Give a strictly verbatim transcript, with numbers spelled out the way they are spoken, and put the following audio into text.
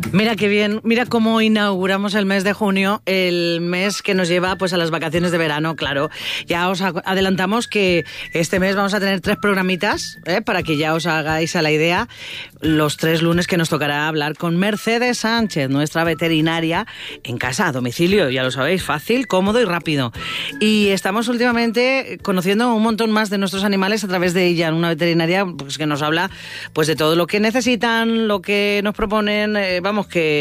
Mira qué bien, mira cómo inauguramos el mes de junio, el mes que nos lleva pues a las vacaciones de verano, claro. Ya os adelantamos que este mes vamos a tener tres programitas, ¿eh? Para que ya os hagáis a la idea, los tres lunes que nos tocará hablar con Mercedes Sánchez, nuestra veterinaria, en casa, a domicilio, ya lo sabéis, fácil, cómodo y rápido. Y estamos últimamente conociendo un montón más de nuestros animales a través de ella, una veterinaria pues, que nos habla pues de todo lo que necesitan, lo que nos proponen, eh, vamos, que